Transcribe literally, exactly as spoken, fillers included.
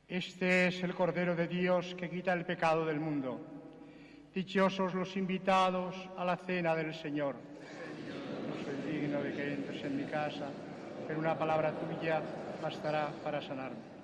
Este es el Cordero de Dios que quita el pecado del mundo. Dichosos los invitados a la cena del Señor. No soy digno de que entres en mi casa, pero una palabra tuya bastará para sanarme.